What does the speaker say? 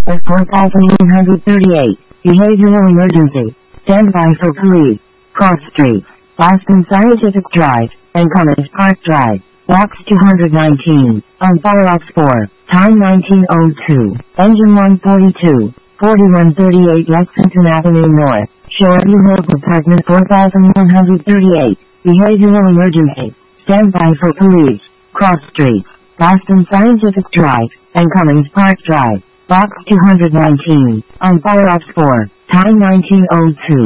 at 4138. Behavioral emergency. Stand by for police. Cross Street. Boston Scientific Drive, and Cummins Park Drive. Box 219. On follow-ups 4. Time 1902. Engine 142. 4138 Lexington Avenue North. Shoreview Hills Apartment 4138. Behavioral emergency. Stand by for police. Cross Street. Boston Scientific Drive, and Cummins Park Drive. Box 219. On follow-ups 4. Time 1902.